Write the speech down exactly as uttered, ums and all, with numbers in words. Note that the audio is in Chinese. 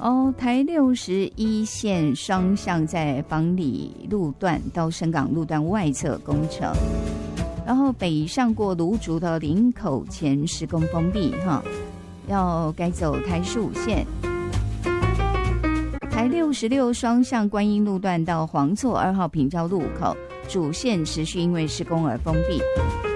哦，台六十一线双向在房里路段到深港路段外侧工程，然后北上过芦竹的林口前施工封闭哈，要改走台十五线。台六十六双向观音路段到黄厝二号平交路口主线持续因为施工而封闭。